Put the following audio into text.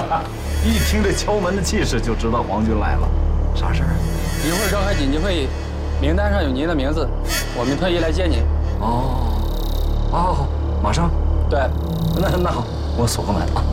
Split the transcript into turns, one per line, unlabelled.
一听这敲门的气势，就知道皇军来了。啥事儿？
一会儿召开紧急会议，名单上有您的名字，我们特意来接您。
哦，马上。
对，
那好，我锁个门啊。